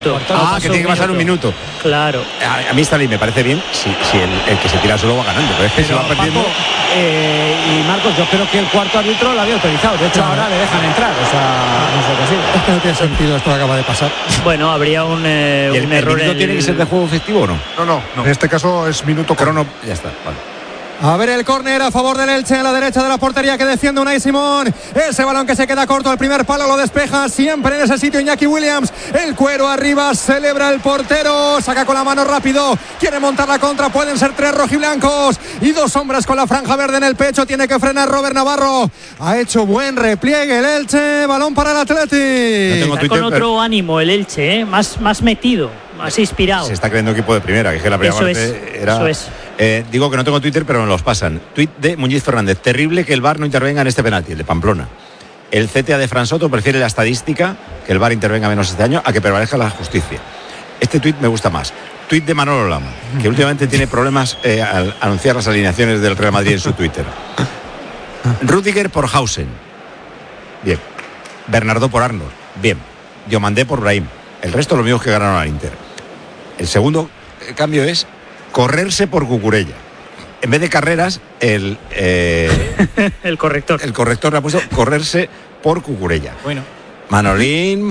Que tiene que pasar un minuto. Claro. A mí Stanley me parece bien si el que se tira solo va ganando, pero es que se va perdiendo. Paco, y Marcos, yo creo que el cuarto árbitro lo había autorizado. De hecho, ahora le dejan entrar. O sea, no sé qué sigue. Es que no tiene sentido esto que acaba de pasar. Bueno, habría un error. ¿El tiene que ser de juego efectivo o no? No. En este caso es minuto crono. Ya está, vale. A ver el córner a favor del Elche a la derecha de la portería que defiende Unai Simón. Ese balón que se queda corto, el primer palo lo despeja siempre en ese sitio Iñaki Williams. El cuero arriba, celebra el portero, saca con la mano rápido, quiere montar la contra, pueden ser 3 rojiblancos y 2 hombres con la franja verde en el pecho, tiene que frenar Robert Navarro. Ha hecho buen repliegue el Elche, balón para el Atleti. Está con otro ánimo el Elche, más metido, más inspirado. Se está creyendo equipo de primera, que es que la primera parte era... Eso es. Digo que no tengo Twitter, pero me los pasan. Tuit de Muñiz Fernández. Terrible que el VAR no intervenga en este penalti, el de Pamplona. El CTA de Fran Soto prefiere la estadística, que el VAR intervenga menos este año, a que prevalezca la justicia. Este tuit me gusta más. Tuit de Manolo Lama, que últimamente tiene problemas al anunciar las alineaciones del Real Madrid en su Twitter. Rüdiger por Hausen. Bien. Bernardo por Arnold. Bien. Diomandé por Brahim. El resto los mismos que ganaron al Inter. El segundo cambio es correrse por Cucurella. En vez de carreras, el corrector. El corrector le ha puesto correrse por Cucurella. Bueno. Manolín.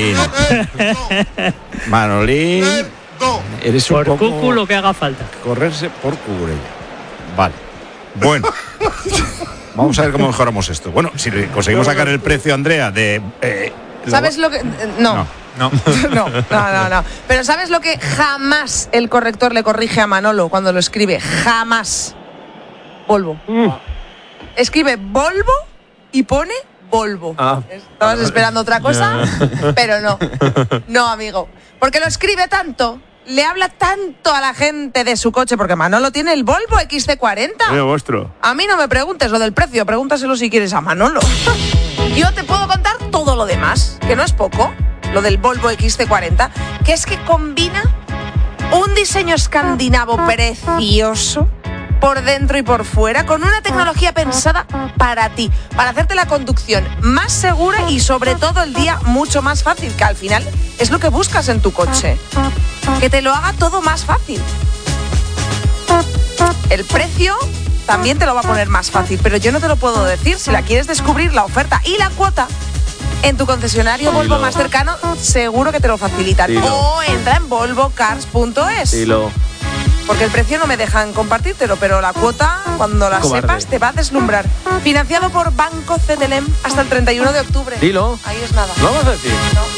Eres un por poco... Cucu lo que haga falta. Correrse por Cucurella. Vale. Bueno. Vamos a ver cómo mejoramos esto. Bueno, si conseguimos sacar el precio, Andrea, de... ¿Sabes lo que...? No. Pero ¿sabes lo que jamás el corrector le corrige a Manolo cuando lo escribe? Jamás. Volvo. Escribe Volvo y pone Volvo. Estabas esperando otra cosa, pero no. No, amigo. Porque lo escribe tanto, le habla tanto a la gente de su coche, porque Manolo tiene el Volvo XC40. Vuestro. A mí no me preguntes lo del precio, pregúntaselo si quieres a Manolo. Yo te puedo contar todo lo demás, que no es poco. Lo del Volvo XC40, que es que combina un diseño escandinavo precioso por dentro y por fuera, con una tecnología pensada para ti, para hacerte la conducción más segura y sobre todo el día mucho más fácil, que al final es lo que buscas en tu coche, que te lo haga todo más fácil. El precio también te lo va a poner más fácil, pero yo no te lo puedo decir. Si la quieres descubrir, la oferta y la cuota en tu concesionario Volvo más cercano, seguro que te lo facilitan. O entra en volvocars.es. Porque el precio no me dejan compartírtelo, pero la cuota, cuando la sepas, te va a deslumbrar. Financiado por Banco CTLM hasta el 31 de octubre. Dilo. Ahí es nada. ¿Lo vamos a decir?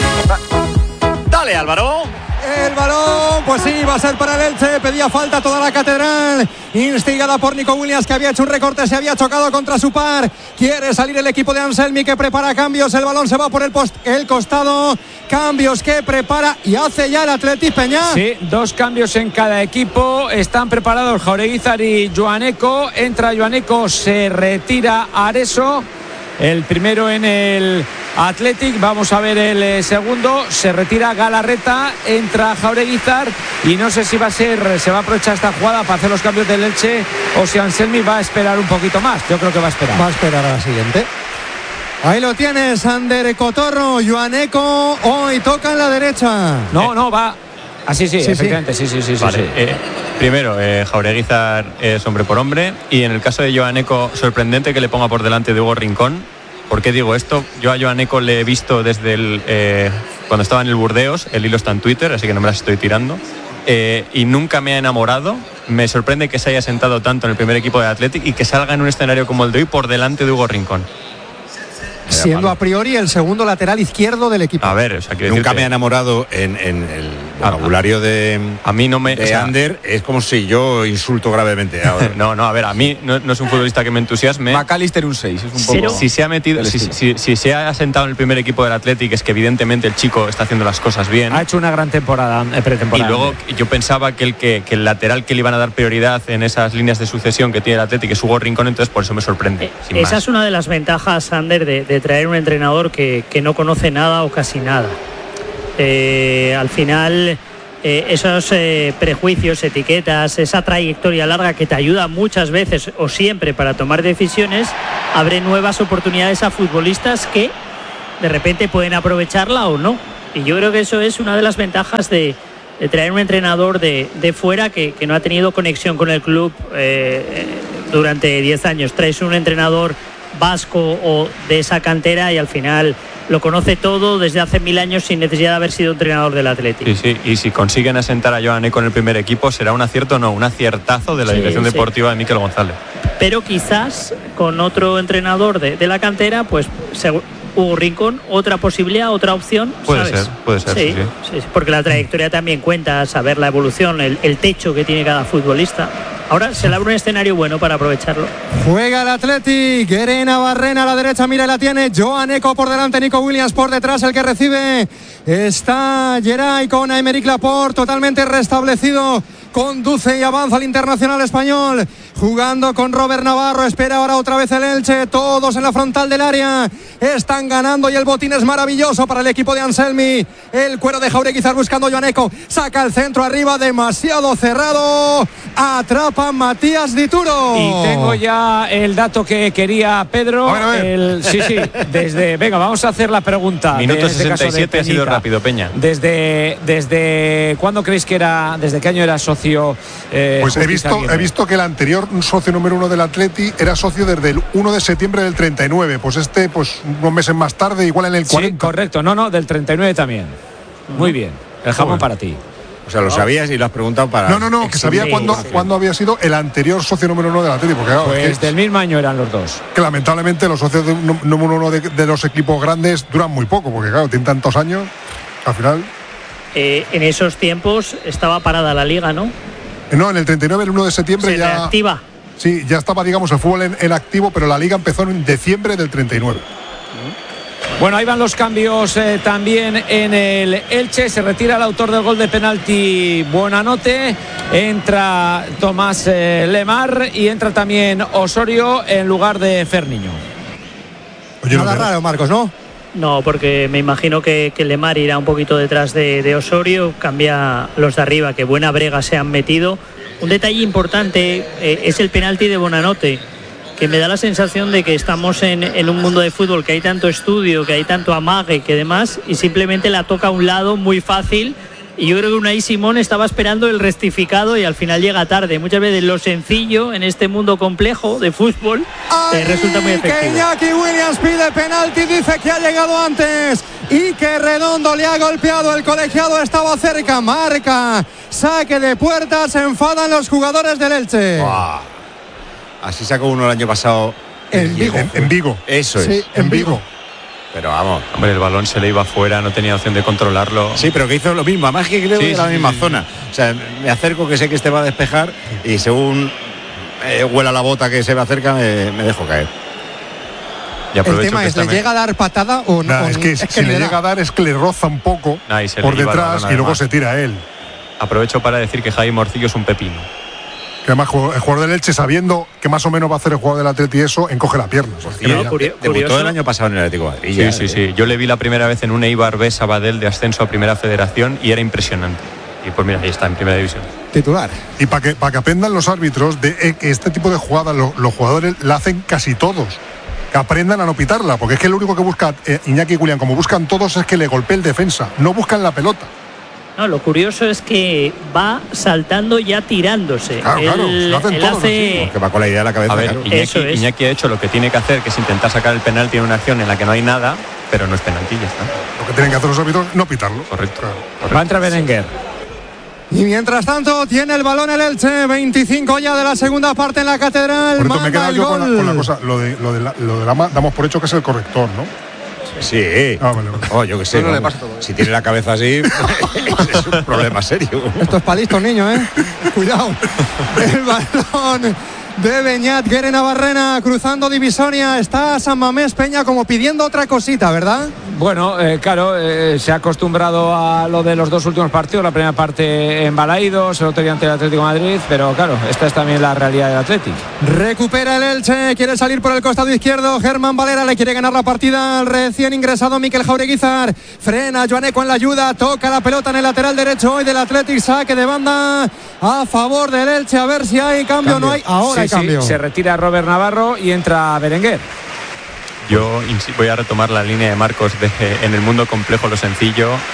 No. Dale, Álvaro. El balón, pues sí, va a ser para el Elche. Pedía falta toda la catedral, instigada por Nico Williams, que había hecho un recorte, se había chocado contra su par. Quiere salir el equipo de Anselmi, que prepara cambios. El balón se va por el costado. Cambios que prepara y hace ya el Athletic, Peña. Sí, 2 cambios en cada equipo. Están preparados Jaureguizar y Joaneco. Entra Joaneco, se retira Areso. El primero en el Athletic, vamos a ver el segundo, se retira Galarreta, entra Jaureguizar y no sé si se va a aprovechar esta jugada para hacer los cambios del Elche o si Anselmi va a esperar un poquito más. Yo creo que va a esperar. Va a esperar a la siguiente. Ahí lo tienes, Ander Cotorro, Joaneco, hoy toca en la derecha. No, va. Sí, efectivamente, sí. Vale, primero, Jaureguizar es hombre por hombre, y en el caso de Joaneco, sorprendente que le ponga por delante de Hugo Rincón. ¿Por qué digo esto? Yo a Joaneco le he visto desde cuando estaba en el Burdeos, el hilo está en Twitter, así que no me las estoy tirando, y nunca me ha enamorado. Me sorprende que se haya sentado tanto en el primer equipo de Athletic y que salga en un escenario como el de hoy por delante de Hugo Rincón. Siendo a priori el segundo lateral izquierdo del equipo. A ver, o sea, nunca me ha enamorado en el vocabulario de a mí no me, de Ander, es como si yo insulto gravemente ahora. No, a ver, a mí no es un futbolista que me entusiasme. McAllister un 6, es un poco. Si se ha metido, si se ha sentado en el primer equipo del Athletic, es que evidentemente el chico está haciendo las cosas bien. Ha hecho una gran temporada, pretemporada. Y luego yo pensaba que el lateral que le iban a dar prioridad en esas líneas de sucesión que tiene el Athletic es Hugo Rincón, entonces por eso me sorprende. Esa es una de las ventajas, Ander, de traer un entrenador que no conoce nada o casi nada. Al final esos prejuicios, etiquetas, esa trayectoria larga que te ayuda muchas veces o siempre para tomar decisiones, abre nuevas oportunidades a futbolistas que de repente pueden aprovecharla o no. Y yo creo que eso es una de las ventajas de traer un entrenador de fuera que no ha tenido conexión con el club durante 10 años. Traes un entrenador vasco o de esa cantera y al final lo conoce todo desde hace 1000 años sin necesidad de haber sido entrenador del Atlético. Sí, y si consiguen asentar a Joan Eco en el primer equipo, ¿será un acierto o no? Un aciertazo de la dirección deportiva de Mikel González. Pero quizás con otro entrenador de la cantera, pues Hugo Rincón, otra posibilidad, otra opción. Puede ser. Sí, porque la trayectoria también cuenta, saber la evolución, el techo que tiene cada futbolista. Ahora se le abre un escenario bueno para aprovecharlo. Juega el Athletic, Guerena Barrena a la derecha, mira, la tiene Joan Eco por delante, Nico Williams por detrás, el que recibe está Geray con Aymeric Laporte, totalmente restablecido, conduce y avanza el internacional español, jugando con Robert Navarro, espera ahora otra vez el Elche, todos en la frontal del área, están ganando y el botín es maravilloso para el equipo de Anselmi, el cuero de Jaureguizar buscando Joan Eco, saca el centro arriba, demasiado cerrado, atrapa Matías Dituro. Y tengo ya el dato que quería Pedro. A ver. Venga, vamos a hacer la pregunta. Minuto este 67 ha sido rápido, Peña. ¿Desde cuándo creéis que era, desde qué año era socio? Pues he visto que el anterior socio número 1 del Atleti era socio desde el 1 de septiembre del 39. Pues unos meses más tarde, igual en el 40. Sí, correcto. No, del 39 también. Muy bien. El jamón para ti. O sea, lo sabías y lo has preguntado para... No, que sabía cuándo había sido el anterior socio número 1 del Atlético. Porque, claro, pues del mismo año eran los dos. Que lamentablemente los socios número 1 de los equipos grandes duran muy poco, porque claro, tienen tantos años, al final... En esos tiempos estaba parada la liga, ¿no? No, en el 39, el 1 de septiembre ya... activa. Sí, ya estaba, digamos, el fútbol en activo, pero la liga empezó en diciembre del 39. Bueno, ahí van los cambios también en el Elche. Se retira el autor del gol de penalti, Buonanotte. Entra Tomás Lemar y entra también Osorio en lugar de Ferniño. Oye, nada raro, Marcos, ¿no? No, porque me imagino que Lemar irá un poquito detrás de Osorio. Cambia los de arriba, que buena brega se han metido. Un detalle importante es el penalti de Buonanotte, que me da la sensación de que estamos en un mundo de fútbol que hay tanto estudio, que hay tanto amague, que demás, y simplemente la toca a un lado muy fácil. Y yo creo que Unai Simón estaba esperando el rectificado y al final llega tarde. Muchas veces lo sencillo en este mundo complejo de fútbol resulta muy efectivo. Que Iñaki Williams pide penalti, dice que ha llegado antes y que Redondo le ha golpeado. El colegiado estaba cerca, marca saque de puerta, se enfadan los jugadores del Elche. Wow. Así sacó uno el año pasado en Vigo. En Vigo. Eso sí, es. en Vigo. Pero vamos. Hombre, el balón se le iba afuera, no tenía opción de controlarlo. Sí, pero que hizo lo mismo. Además que creo que era la misma zona. O sea, me acerco, que sé que este va a despejar y según huela la bota que se me acerca, me dejo caer. Y el tema es, ¿le llega a dar patada o no? Nah, es que si le llega a dar es que le roza un poco por detrás y luego se tira a él. Aprovecho para decir que Javi Morcillo es un pepino. Que además el jugador del Elche, sabiendo que más o menos va a hacer el jugador del Atleti, eso encoge la pierna. Debutó el año pasado en el Atlético de Madrid. Sí. Yo le vi la primera vez en un Eibar B Sabadell de ascenso a Primera Federación y era impresionante. Y pues mira, ahí está, en Primera División. Titular. Y para que aprendan los árbitros de que este tipo de jugadas los jugadores la hacen casi todos. Que aprendan a no pitarla, porque es que lo único que busca Iñaki y Julián, como buscan todos, es que le golpee el defensa, no buscan la pelota. No, lo curioso es que va saltando ya tirándose. Claro, lo hacen todos así. Que va con la idea de la cabeza. A ver, claro. Iñaki ha hecho lo que tiene que hacer, que es intentar sacar el penalti en una acción en la que no hay nada, pero no es penalti, ya está. Lo que tienen que hacer los árbitros, no pitarlo. Correcto. Va a entrar Berenguer. Y mientras tanto tiene el balón el Elche, 25 ya de la segunda parte en la Catedral. Por me he quedado yo con la cosa, lo de Lama, damos por hecho que es el corrector, ¿no? Sí. Vale. Oh, yo que sé. No le pasa todo. Si tiene la cabeza así, es un problema serio. Esto es para listos, niño, ¿eh? Cuidado. El balón de Beñat, Guerena Barrena, cruzando divisoria. Está San Mamés Peña como pidiendo otra cosita, ¿verdad? Bueno, claro, se ha acostumbrado a lo de los dos últimos partidos. La primera parte en Balaídos, el otro día ante el Atlético de Madrid. Pero claro, esta es también la realidad del Atlético. Recupera el Elche, quiere salir por el costado izquierdo. Germán Valera le quiere ganar la partida al recién ingresado Mikel Jaureguizar. Frena Joan Eco en la ayuda, toca la pelota en el lateral derecho hoy del Athletic. Saque de banda a favor del Elche. A ver si hay cambio. No hay. Ahora hay cambio. Se retira Robert Navarro y entra Berenguer. Yo voy a retomar la línea de Marcos de en el mundo complejo lo sencillo.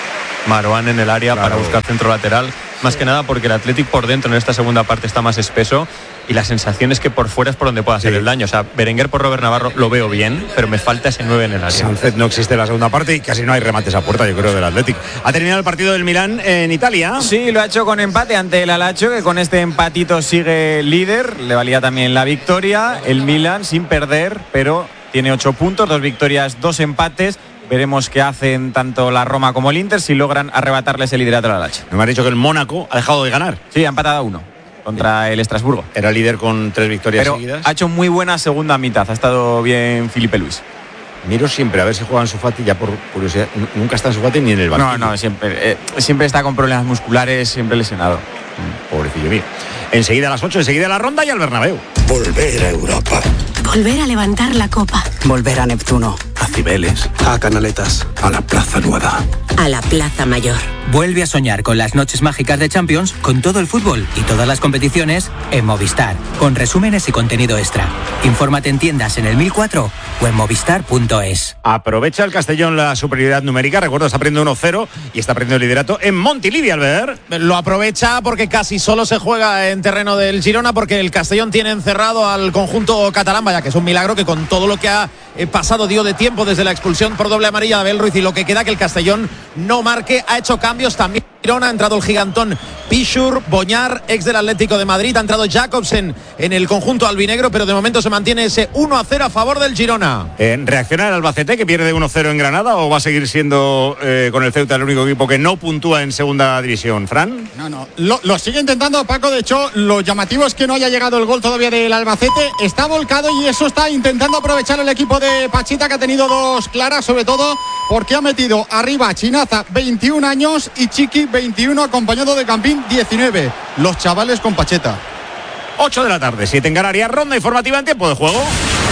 Marouane en el área para buscar centro lateral. Más que nada porque el Athletic por dentro en esta segunda parte está más espeso y la sensación es que por fuera es por donde puede hacer el daño. O sea, Berenguer por Robert Navarro lo veo bien, pero me falta ese 9 en el área. Sánchez no existe en la segunda parte y casi no hay remates a puerta, yo creo, del Athletic. ¿Ha terminado el partido del Milán en Italia? Sí, lo ha hecho con empate ante el Alacho, que con este empatito sigue líder. Le valía también la victoria. El Milán sin perder, pero tiene 8 puntos, 2 victorias, 2 empates. Veremos qué hacen tanto la Roma como el Inter si logran arrebatarles el liderato al Alacho. Me ha dicho que el Mónaco ha dejado de ganar. Sí, ha empatado a 1 contra el Estrasburgo. Era líder con 3 victorias pero seguidas. Ha hecho muy buena segunda mitad. Ha estado bien Filipe Luis. Miro siempre a ver si juega Ansu Fati, ya por curiosidad. Nunca está Ansu Fati ni en el banquillo. No, siempre está con problemas musculares, siempre lesionado. Pobrecillo mío. Enseguida a las 8, enseguida a la Ronda y al Bernabéu. Volver a Europa. Volver a levantar la copa. Volver a Neptuno. A Cibeles. A Canaletas. A la Plaza Nueva. A la Plaza Mayor. Vuelve a soñar con las noches mágicas de Champions, con todo el fútbol y todas las competiciones en Movistar, con resúmenes y contenido extra. Infórmate en tiendas en el 1004 o en movistar.es. Aprovecha el Castellón la superioridad numérica. Recuerdo, está perdiendo 1-0 y está perdiendo el liderato en Montilivi, Albert. Lo aprovecha porque casi solo se juega en terreno del Girona, porque el Castellón tiene encerrado al conjunto catalán. Vaya que es un milagro que con todo lo que ha pasado dio de tiempo desde la expulsión por doble amarilla de Abel Ruiz y lo que queda que el Castellón no marque. Ha hecho cambios también Girona, ha entrado el gigantón Pichur, Boñar, ex del Atlético de Madrid, ha entrado Jacobsen en el conjunto albinegro, pero de momento se mantiene ese 1-0 a favor del Girona. ¿Reacciona el Albacete, que pierde 1-0 en Granada, o va a seguir siendo con el Ceuta el único equipo que no puntúa en segunda división? ¿Fran? No, lo sigue intentando Paco. De hecho, lo llamativo es que no haya llegado el gol todavía del Albacete. Está volcado y eso está intentando aprovechar el equipo de Pachita, que ha tenido 2 claras, sobre todo porque ha metido arriba Chinaza, 21 años, y Chiqui, 21, acompañado de Campín, 19. Los chavales con Pacheta. 8 de la tarde, 7 en Canarias. Ronda informativa en tiempo de juego.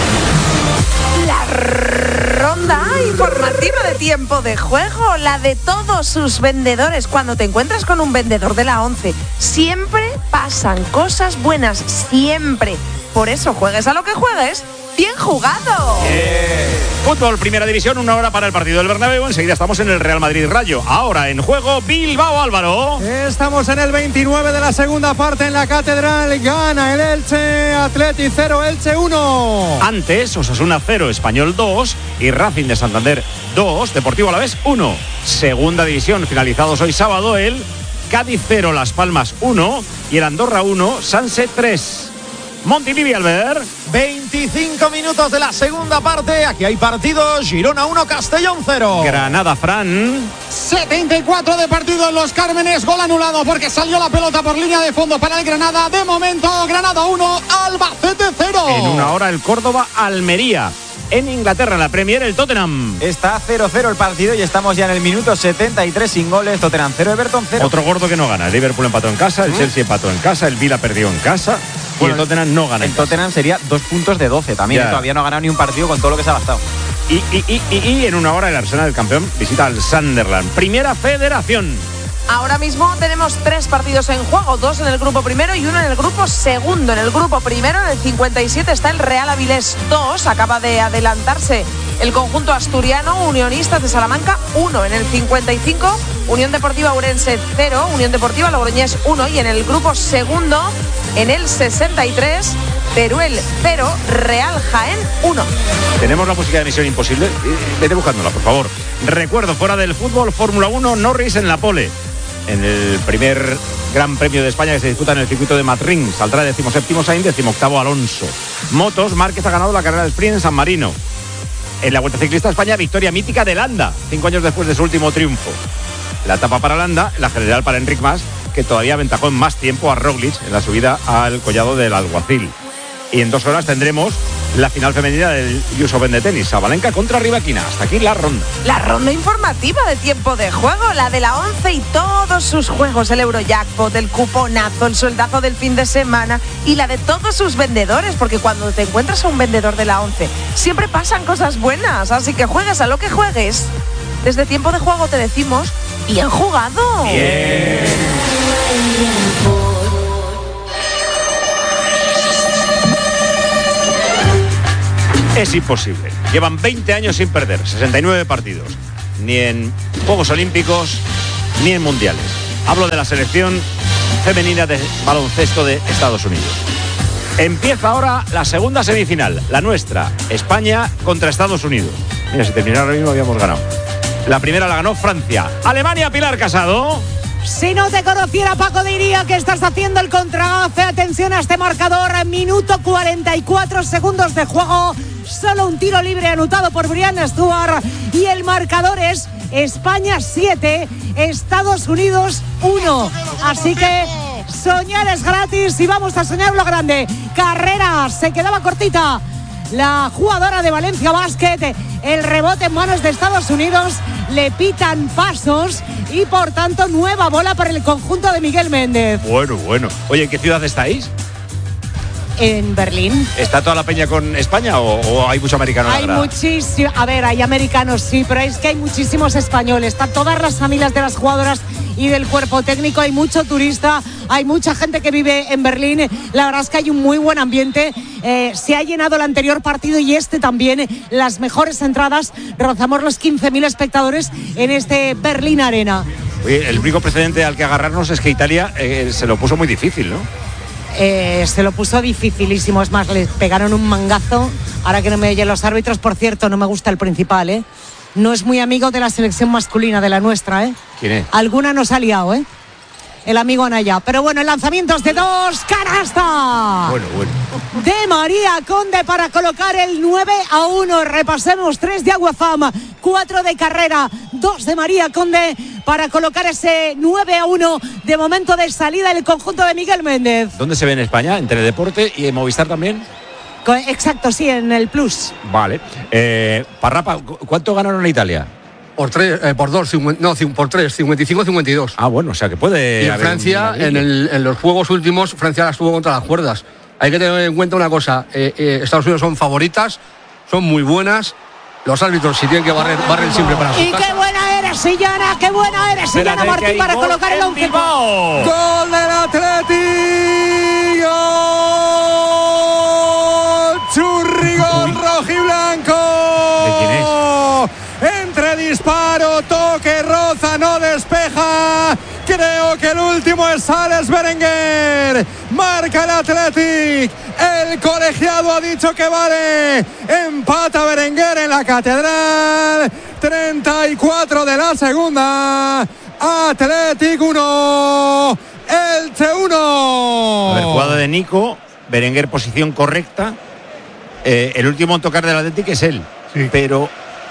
La ronda informativa de tiempo de juego, la de todos sus vendedores. Cuando te encuentras con un vendedor de la 11, siempre pasan cosas buenas, siempre. Por eso, juegues a lo que juegues, bien jugado. Fútbol, primera división, 1 hora para el partido del Bernabéu. Enseguida estamos en el Real Madrid Rayo. Ahora en juego Bilbao, Álvaro. Estamos en el 29 de la segunda parte en la Catedral. Gana el Elche, Athletic 0, Elche 1. Antes, Osasuna 0, Español 2 y Racing de Santander 2, Deportivo Alavés 1. Segunda división, finalizados hoy sábado, el Cádiz 0, Las Palmas 1 y el Andorra 1, Sanse 3. Montilivi, Albert. 25 minutos de la segunda parte. Aquí hay partido. Girona 1, Castellón 0. Granada, Fran. 74 de partido en Los Cármenes. Gol anulado porque salió la pelota por línea de fondo para el Granada. De momento, Granada 1, Albacete 0. En 1 hora el Córdoba, Almería. En Inglaterra, en la Premier, el Tottenham. Está 0-0 el partido y estamos ya en el minuto 73 sin goles. Tottenham 0, Everton 0. Otro gordo que no gana. El Liverpool empató en casa, el Chelsea empató en casa, el Villa perdió en casa. Bueno, y el Tottenham no gana. El Tottenham sería 2 puntos de 12 también. Todavía no ha ganado ni un partido con todo lo que se ha gastado. Y en 1 hora el Arsenal, el campeón, visita al Sunderland. Primera Federación. Ahora mismo tenemos 3 partidos en juego, 2 en el grupo primero y 1 en el grupo segundo. En el grupo primero, en el 57, está el Real Avilés 2. Acaba de adelantarse el conjunto asturiano. Unionistas de Salamanca 1. En el 55, Unión Deportiva Ourense 0, Unión Deportiva Logroñés 1. Y en el grupo segundo, en el 63, Teruel 0, Real Jaén 1. Tenemos la música de Misión Imposible. Vete buscándola, por favor. Recuerdo, fuera del fútbol, Fórmula 1, Norris en la pole. En el primer Gran Premio de España que se disputa en el circuito de Madrid. Saldrá 17º Sainz, 18º Alonso. Motos, Márquez ha ganado la carrera de sprint en San Marino. En la Vuelta Ciclista a España, victoria mítica de Landa, 5 años después de su último triunfo. La etapa para Landa, la general para Enric Mas, que todavía aventajó en más tiempo a Roglic en la subida al collado del Alguacil. Y en 2 horas tendremos la final femenina del US Open de tenis, Sabalenka contra Rivaquina. Hasta aquí la ronda. La ronda informativa de tiempo de juego, la de la 11 y todos sus juegos, el Eurojackpot, el cuponazo, el sueldazo del fin de semana y la de todos sus vendedores, porque cuando te encuentras a un vendedor de la 11 siempre pasan cosas buenas, así que juegues a lo que juegues. Desde tiempo de juego te decimos, bien jugado. Bien. Es imposible. Llevan 20 años sin perder, 69 partidos. Ni en Juegos Olímpicos, ni en mundiales. Hablo de la selección femenina de baloncesto de Estados Unidos. Empieza ahora la segunda semifinal, la nuestra, España contra Estados Unidos. Mira, si terminara ahora mismo habíamos ganado. La primera la ganó Francia. Alemania, Pilar Casado. Si no te conociera, Paco, diría que estás haciendo el contragafe. Atención a este marcador, minuto 44 segundos de juego. Solo un tiro libre anotado por Brian Stuart. Y el marcador es España 7, Estados Unidos 1. Así que soñar es gratis y vamos a soñar lo grande. Carrera, se quedaba cortita la jugadora de Valencia Basket. El rebote en manos de Estados Unidos. Le pitan pasos y por tanto nueva bola para el conjunto de Miguel Méndez. Bueno. Oye, ¿en qué ciudad estáis? En Berlín. ¿Está toda la peña con España o hay mucho americano? Hay muchísimo. A ver, hay americanos, sí, pero es que hay muchísimos españoles. Están todas las familias de las jugadoras y del cuerpo técnico. Hay mucho turista, hay mucha gente que vive en Berlín. La verdad es que hay un muy buen ambiente. Se ha llenado el anterior partido y este también. Las mejores entradas. Rozamos los 15.000 espectadores en este Berlín Arena. Oye, el único precedente al que agarrarnos es que Italia se lo puso muy difícil, ¿no? Se lo puso dificilísimo, es más, le pegaron un mangazo. Ahora que no me oyen los árbitros, por cierto, no me gusta el principal, no es muy amigo de la selección masculina, de la nuestra, ¿Quién es? Alguna nos ha liado, el amigo Anaya. Pero bueno, el lanzamiento es de 2, canasta. Bueno. De María Conde para colocar el 9-1. Repasemos: 3 de Aguafam, 4 de Carrera, 2 de María Conde para colocar ese 9-1 de momento de salida del conjunto de Miguel Méndez. ¿Dónde se ve en España? ¿En Teledeporte y en Movistar también? Exacto, sí, en el Plus. Vale. Parrapa, ¿cuánto ganaron en Italia? Por 3, por 2, no, por 3, 55-52. Ah, bueno, o sea que puede. Y en Francia, en los juegos últimos, Francia las tuvo contra las cuerdas. Hay que tener en cuenta una cosa: Estados Unidos son favoritas, son muy buenas. Los árbitros, si tienen que barren siempre para su casa. ¡Y qué buena eres, Sillana! ¡Qué buena eres, Sillana Martín, para colocar el 11! ¡Gol del Atleti! ¡Gol! ¡Churrigol rojiblanco! ¿De quién es? Entre disparo, toque, roza, no despeja. Creo que el último es Alex Berenguer. Marca el Athletic. El colegiado ha dicho que vale. Empata Berenguer en la Catedral. 34 de la segunda. Athletic 1. Elche 1. A ver, jugada de Nico. Berenguer, posición correcta. El último en tocar del Athletic es él. Sí. Pero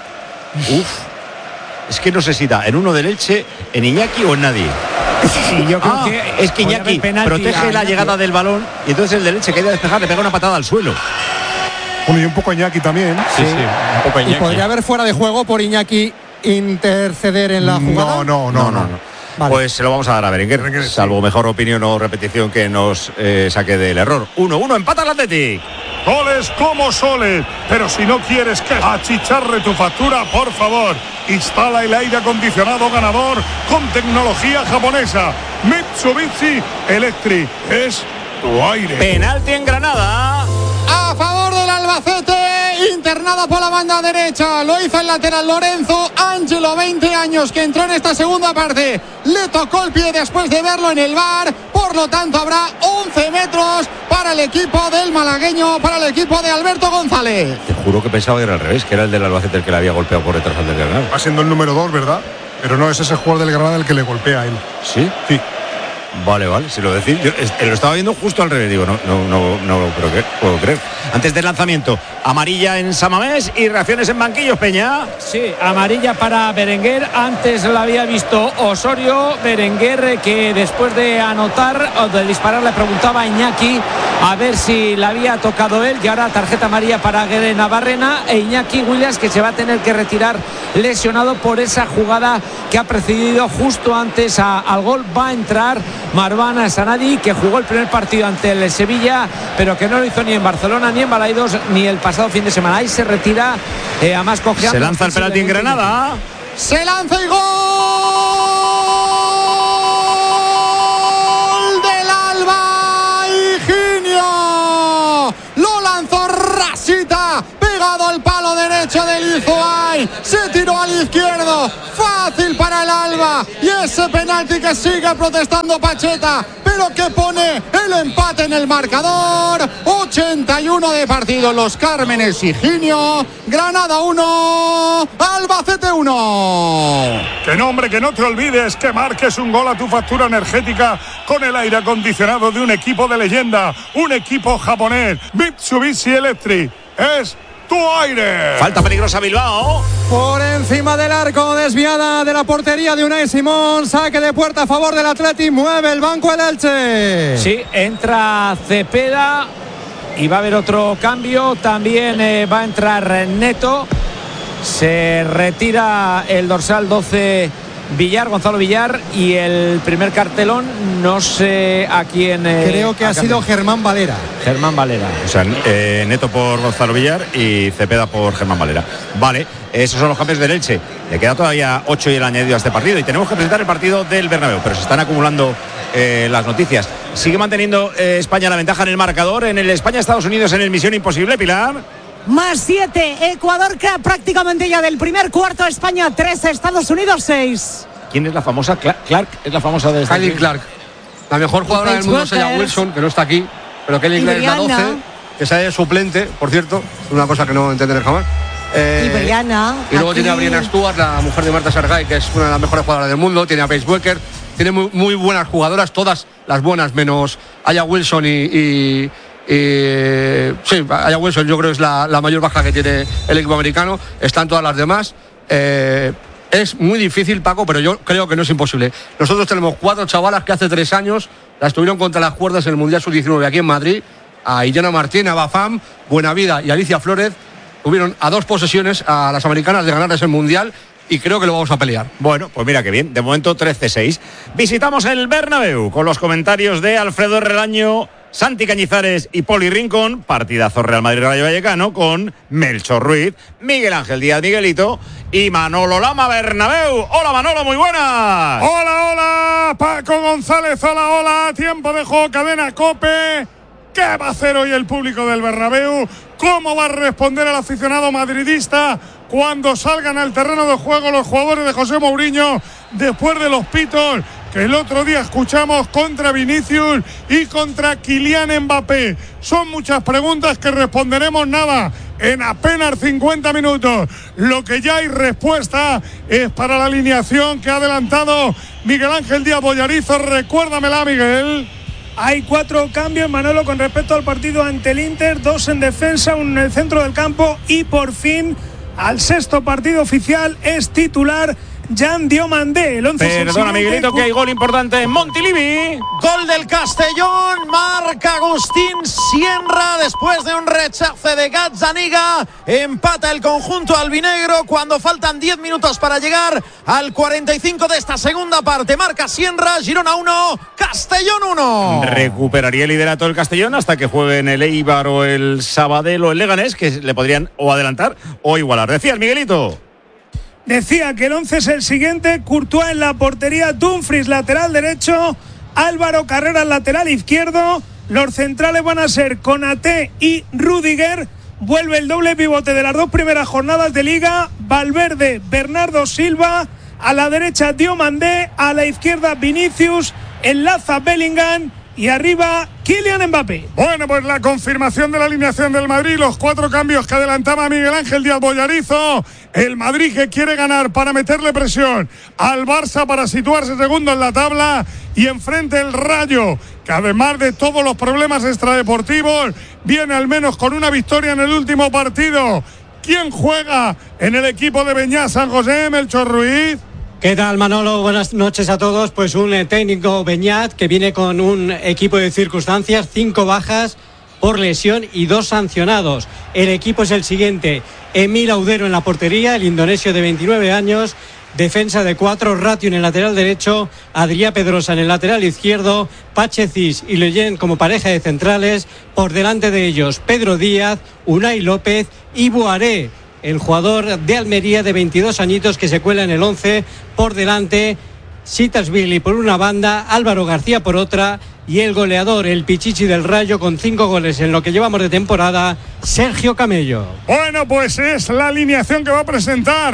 es que no sé si da en uno del Elche, en Iñaki o en nadie. Sí, yo creo que es que Iñaki protege la llegada del balón y entonces el del Elche que iba a despejar le pega una patada al suelo. Bueno, y un poco Iñaki también. Sí, un poco Iñaki. ¿Y podría haber fuera de juego por Iñaki interceder en la jugada? No. Vale. Pues se lo vamos a dar a Berenguer, salvo mejor opinión o repetición que nos saque del error. 1-1, empata el Athletic. Goles como soles, pero si no quieres que achicharre tu factura, por favor, instala el aire acondicionado ganador con tecnología japonesa. Mitsubishi Electric es tu aire. Penalti en Granada. A favor del Albacete, internado por la banda derecha. Lo hizo el lateral Lorenzo Ángelo, 20 años, que entró en esta segunda parte. Le tocó el pie después de verlo en el VAR. Por lo tanto, habrá 11 metros para el equipo del malagueño, para el equipo de Alberto González. Te juro que pensaba que era al revés, que era el del Albacete el que le había golpeado por detrás al del Granada. Va siendo el número 2, ¿verdad? Pero no es ese jugador del Granada el que le golpea a él. ¿Sí? Sí. Vale, si lo decís. Yo lo estaba viendo justo al revés. Digo, no puedo creer. Antes del lanzamiento, amarilla en Samamés y reacciones en banquillos, Peña. Sí, amarilla para Berenguer. Antes la había visto Osorio. Berenguer, que después de anotar o de disparar le preguntaba a Iñaki a ver si la había tocado él. Y ahora tarjeta amarilla para Guede Navarrena e Iñaki Williams, que se va a tener que retirar lesionado por esa jugada que ha precedido justo antes al gol. Va a entrar Marwan Sanadi, que jugó el primer partido ante el Sevilla, pero que no lo hizo ni en Barcelona, ni en Balaidos, ni el pasado fin de semana. Ahí se retira a más confianza. Se lanza el penalti en Granada. Se lanza y gol del Alba. Higinio lo lanzó rasita, pegado al palo derecho del Izoay. Se tiró al izquierdo. Fácil para el Alba. Pacheta y ese penalti que sigue protestando Pacheta, pero que pone el empate en el marcador. 81 de partido, Los Cármenes Higinio, Granada 1, Albacete 1. Que no, hombre, que no te olvides que marques un gol a tu factura energética con el aire acondicionado de un equipo de leyenda, un equipo japonés, Mitsubishi Electric. Es tu aire. Falta peligrosa Bilbao. Por encima del arco, desviada de la portería de Unai Simón. Saque de puerta a favor del Athletic. Mueve el banco el Elche. Sí, entra Cepeda y va a haber otro cambio. También va a entrar Neto. Se retira el dorsal 12 Villar, Gonzalo Villar, y el primer cartelón no sé a quién. Creo que ha sido Germán Valera. Germán Valera. O sea, Neto por Gonzalo Villar y Cepeda por Germán Valera. Vale, esos son los cambios del Elche. Le queda todavía 8 y el añadido a este partido y tenemos que presentar el partido del Bernabéu, pero se están acumulando las noticias. Sigue manteniendo España la ventaja en el marcador. En el España-Estados Unidos en el Misión Imposible, Pilar. +7, Ecuador prácticamente ya del primer cuarto, España 3, Estados Unidos 6. ¿Quién es la famosa? Clark es la famosa de Kylie Clark. La mejor jugadora del mundo es ella Wilson, que no está aquí, pero Kylie Clark es la 12, que sale de suplente, por cierto, es una cosa que no entenderé jamás. Y Brianna. Y luego tiene a Brianna Stewart, la mujer de Marta Sargay, que es una de las mejores jugadoras del mundo. Tiene a Paige Buecker, tiene muy buenas jugadoras, todas las buenas, menos Aya Wilson sí, Aya Wilson yo creo que es la mayor baja que tiene el equipo americano. Están todas las demás. Es muy difícil, Paco, pero yo creo que no es imposible. Nosotros tenemos 4 chavalas que hace 3 años las tuvieron contra las cuerdas en el Mundial Sub-19 aquí en Madrid. A Illana Martín, a Bafam, Buenavida y Alicia Flórez. Tuvieron a 2 posesiones a las americanas de ganarles el Mundial. Y creo que lo vamos a pelear. Bueno, pues mira qué bien. De momento 13-6. Visitamos el Bernabéu con los comentarios de Alfredo Relaño, Santi Cañizares y Poli Rincón. Partidazo Real Madrid-Rayo Vallecano con Melchor Ruiz, Miguel Ángel Díaz Miguelito y Manolo Lama Bernabéu. Hola Manolo, muy buenas. Hola, Paco González, hola. Tiempo de juego, cadena COPE. ¿Qué va a hacer hoy el público del Bernabéu? ¿Cómo va a responder el aficionado madridista cuando salgan al terreno de juego los jugadores de José Mourinho después de los pitos que el otro día escuchamos contra Vinicius y contra Kylian Mbappé? Son muchas preguntas que responderemos en apenas 50 minutos. Lo que ya hay respuesta es para la alineación que ha adelantado Miguel Ángel Díaz Bollarizo. Recuérdamela, Miguel. Hay 4 cambios, Manolo, con respecto al partido ante el Inter, 2 en defensa, 1 en el centro del campo y por fin al 6º partido oficial es titular Jan Diomandé. El 11 Perdona, Miguelito, que hay gol importante en Montilivi. Gol del Castellón, marca Agustín Sienra después de un rechace de Gazzaniga. Empata el conjunto albinegro cuando faltan 10 minutos para llegar al 45 de esta segunda parte. Marca Sienra, Girona 1, Castellón 1. Recuperaría el liderato del Castellón hasta que jueguen el Eibar o el Sabadell o el Leganés, que le podrían o adelantar o igualar. Decías, Miguelito. Decía que el 11 es el siguiente: Courtois en la portería, Dumfries lateral derecho, Álvaro Carreras lateral izquierdo. Los centrales van a ser Konaté y Rüdiger. Vuelve el doble pivote de las 2 primeras jornadas de Liga: Valverde, Bernardo Silva. A la derecha Diomandé, a la izquierda Vinicius, enlaza Bellingham y arriba Kylian Mbappé. Bueno, pues la confirmación de la alineación del Madrid, los 4 cambios que adelantaba Miguel Ángel Díaz Bollarizo. El Madrid que quiere ganar para meterle presión al Barça para situarse segundo en la tabla, y enfrente el Rayo, que además de todos los problemas extradeportivos, viene al menos con una victoria en el último partido. ¿Quién juega en el equipo de Beñat San José? Melchor Ruiz. ¿Qué tal, Manolo? Buenas noches a todos. Pues un técnico Beñat que viene con un equipo de circunstancias, 5 bajas por lesión y 2 sancionados. El equipo es el siguiente: Emil Audero en la portería, el indonesio de 29 años, defensa de 4, Ratio en el lateral derecho, Adrià Pedrosa en el lateral izquierdo, Pache Cis y Leyen como pareja de centrales, por delante de ellos Pedro Díaz, Unai López y Boaré, el jugador de Almería de 22 añitos que se cuela en el 11, por delante Sitasvili por una banda, Álvaro García por otra, y el goleador, el Pichichi del Rayo con 5 goles en lo que llevamos de temporada, Sergio Camello. Bueno, pues es la alineación que va a presentar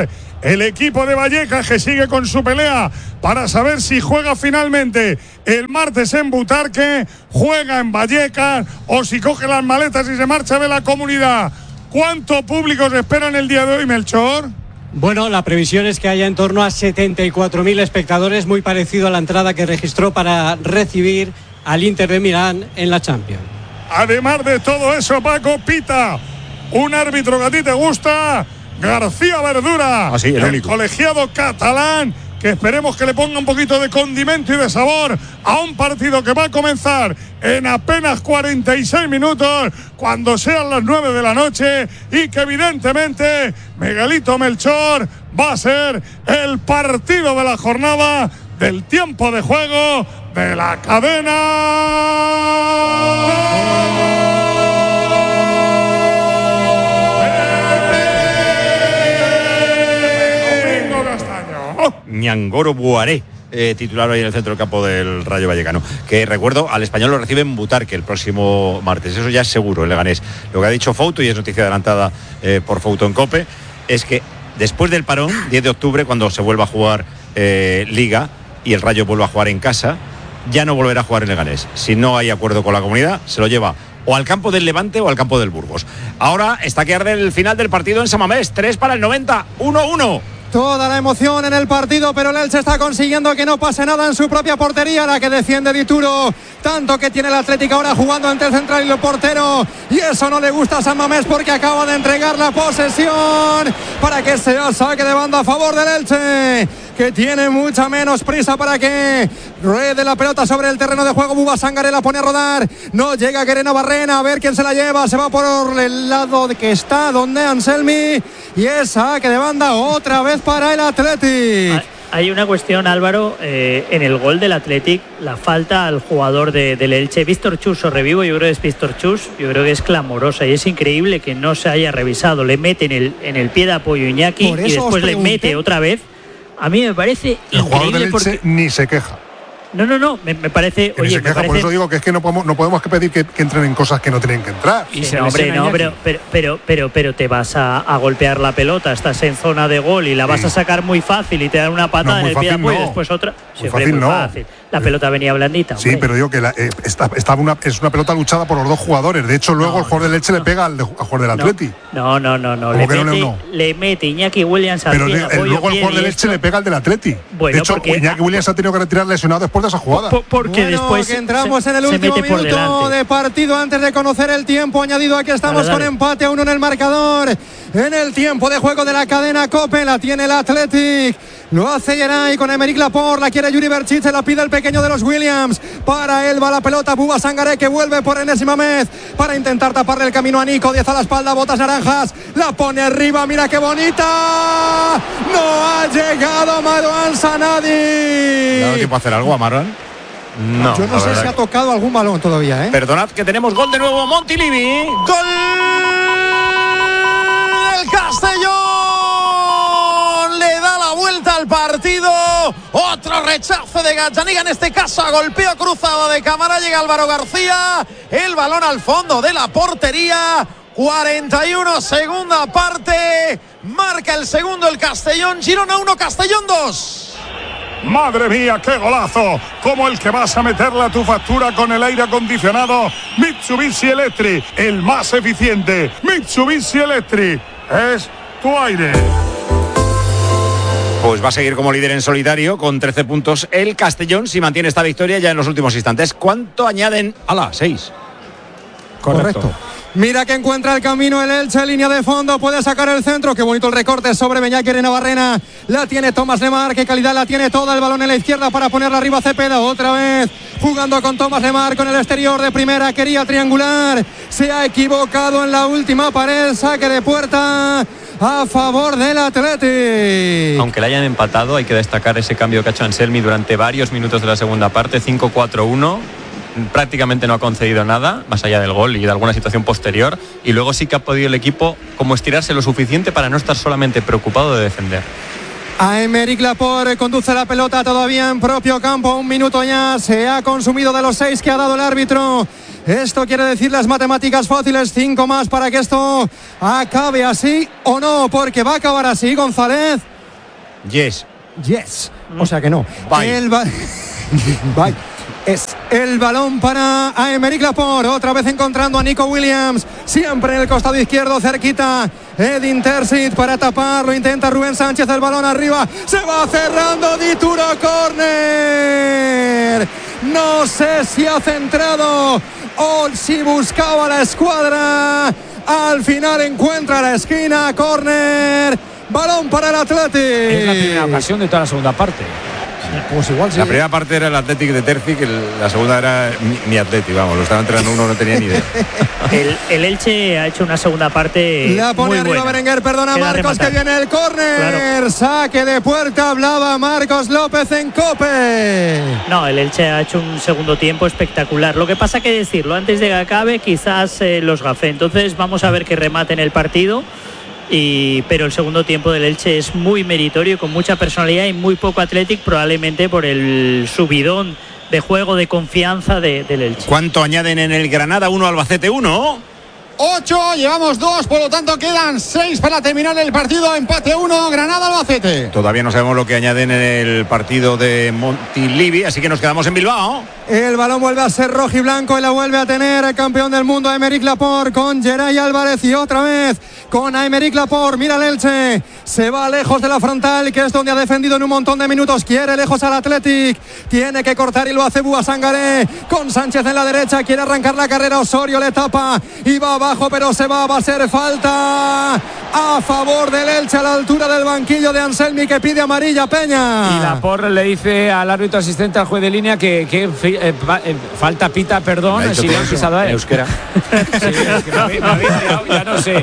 el equipo de Vallecas, que sigue con su pelea para saber si juega finalmente el martes en Butarque, juega en Vallecas o si coge las maletas y se marcha de la Comunidad. ¿Cuánto público se espera en el día de hoy, Melchor? Bueno, la previsión es que haya en torno a 74.000 espectadores, muy parecido a la entrada que registró para recibir al Inter de Milán en la Champions. Además de todo eso, Paco, pita un árbitro que a ti te gusta, García Verdura, el colegiado catalán, que esperemos que le ponga un poquito de condimento y de sabor a un partido que va a comenzar en apenas 46 minutos, cuando sean las 9 de la noche, y que evidentemente Miguelito Melchor va a ser el partido de la jornada, del tiempo de juego de la cadena. Ñangoro Buaré, titular hoy en el centro del campo del Rayo Vallecano, que recuerdo, al Español lo recibe en Butarque el próximo martes, eso ya es seguro, el Leganés. Lo que ha dicho Fouto, y es noticia adelantada por Fouto en COPE, es que después del parón, 10 de octubre, cuando se vuelva a jugar Liga y el Rayo vuelva a jugar en casa, ya no volverá a jugar en Leganés. Si no hay acuerdo con la Comunidad, se lo lleva o al campo del Levante o al campo del Burgos. Ahora está que arde el final del partido en San Mamés, 3 para el 90, 1-1. Toda la emoción en el partido, pero el Elche está consiguiendo que no pase nada en su propia portería, la que defiende Dituro, tanto que tiene el Atlético ahora jugando entre el central y el portero, y eso no le gusta a San Mamés porque acaba de entregar la posesión para que sea saque de banda a favor del Elche, que tiene mucha menos prisa para que ruede la pelota sobre el terreno de juego. Buba Sangaré la pone a rodar, no llega Guerrero Barrena, a ver quién se la lleva, se va por el lado de que está donde Anselmi, y es saque de banda otra vez para el Athletic. Hay una cuestión, Álvaro, en el gol del Athletic, la falta al jugador del Elche, Víctor Chus, o revivo, yo creo que es Víctor Chus, yo creo que es clamorosa y es increíble que no se haya revisado. Le mete en el pie de apoyo Iñaki y después le mete otra vez. A mí me parece el jugador del Elche porque ni se queja. No, me parece. Oye, se queja, por eso digo que es que no podemos pedir que entren en cosas que no tienen que entrar. Sí, no, hombre, no, pero te vas a golpear la pelota, estás en zona de gol y la vas a sacar muy fácil y te dan una patada en el pie de apoyo y después otra. Muy fácil, no. Fácil. La pelota venía blandita. Sí, pero digo que es una pelota luchada por los dos jugadores. De hecho, luego el jugador del Elche le pega al jugador del Atleti. No. Le mete Iñaki Williams al pie de apoyo. Pero luego el jugador del Elche le pega al del Atleti. Bueno, de hecho, Iñaki Williams ha tenido que retirar lesionado después de esa jugada. Porque después que entramos en el último minuto de partido antes de conocer el tiempo añadido. Aquí estamos con empate a 1 en el marcador. En el tiempo de juego de la cadena COPE la tiene el Athletic. Lo hace Geray con Emeric Laporte, la quiere Yuri Berchit, se la pide el pequeño de los Williams. Para él va la pelota Buba Sangaré, que vuelve por enésima vez para intentar taparle el camino a Nico. 10 a la espalda, botas naranjas, la pone arriba, mira qué bonita. No ha llegado Marouane Sanadi. ¿Le ha dado tiempo a hacer algo a Marouane? No, yo no sé si ha tocado algún balón todavía, ¿eh? Perdonad que tenemos gol de nuevo, Montilivi. ¡Gol del Castellón! Le da la vuelta al partido. Otro rechazo de Gazzaniga, en este caso a golpeo cruzado de cámara. Llega Álvaro García. El balón al fondo de la portería. 41, segunda parte. Marca el segundo el Castellón. Girona 1, Castellón 2. Madre mía, qué golazo, como el que vas a meterle a tu factura con el aire acondicionado Mitsubishi Electric, el más eficiente. Mitsubishi Electric es tu aire. Pues va a seguir como líder en solitario con 13 puntos el Castellón si mantiene esta victoria ya en los últimos instantes. ¿Cuánto añaden? ¡Hala! 6. Correcto. Mira que encuentra el camino el Elche, línea de fondo, puede sacar el centro, qué bonito el recorte sobre Beñat Navarrena, la tiene Tomás Lemar, qué calidad la tiene toda, el balón en la izquierda para ponerla arriba Cepeda, otra vez jugando con Tomás Lemar con el exterior de primera, quería triangular, se ha equivocado en la última pared, saque de puerta a favor del Athletic. Aunque le hayan empatado, hay que destacar ese cambio que ha hecho Anselmi durante varios minutos de la segunda parte, 5-4-1. Prácticamente no ha concedido nada más allá del gol y de alguna situación posterior, y luego sí que ha podido el equipo como estirarse lo suficiente para no estar solamente preocupado de defender. A Emeric Laporte conduce la pelota todavía en propio campo, 1 minuto ya, se ha consumido de los 6 que ha dado el árbitro. Esto quiere decir las matemáticas fáciles, 5 más para que esto acabe así o no, porque va a acabar así, González. Yes. O sea que no. Bye. Bye. Es el balón para Aymeric Laporte, otra vez encontrando a Nico Williams, siempre en el costado izquierdo, cerquita Edin Terzic para taparlo, intenta Rubén Sánchez, el balón arriba, se va cerrando Dituro, córner. No sé si ha centrado o si buscaba la escuadra, al final encuentra la esquina, córner, balón para el Athletic. Es la primera ocasión de toda la segunda parte. Pues igual sí. La primera parte era el Athletic de Terzic, la segunda era mi Athletic, vamos, lo estaba entrenando uno, no tenía ni idea. El Elche ha hecho una segunda parte la pone muy arriba buena. Berenguer, perdona Queda Marcos, rematar. que viene el córner, Claro. Saque de puerta, hablaba Marcos López en COPE. No, el Elche ha hecho un segundo tiempo espectacular. Lo que pasa que decirlo, antes de que acabe quizás los gafé. Entonces vamos a ver que rematen el partido. Pero el segundo tiempo del Elche es muy meritorio, con mucha personalidad y muy poco Athletic, probablemente por el subidón de juego, de confianza del Elche. ¿Cuánto añaden en el Granada 1, Albacete 1? 8, llevamos 2, por lo tanto quedan 6 para terminar el partido. Empate 1, Granada-Albacete. Todavía no sabemos lo que añaden en el partido de Montilivi, así que nos quedamos en Bilbao. El balón vuelve a ser rojiblanco y la vuelve a tener el campeón del mundo Aymeric Laporte con Geray Álvarez y otra vez con Aymeric Laporte. Mira el Elche, se va lejos de la frontal, que es donde ha defendido en un montón de minutos, quiere lejos al Athletic, tiene que cortar y lo hace Búa Sangaré con Sánchez en la derecha, quiere arrancar la carrera, Osorio le tapa y va abajo, pero se va a ser falta a favor del Elche a la altura del banquillo de Anselmi, que pide amarilla Peña. Y Laporte le dice al árbitro asistente, al juez de línea, que falta pita, perdón, si le han pisado a él. Euskera. Sí, es que me habéis liado, ya no sé.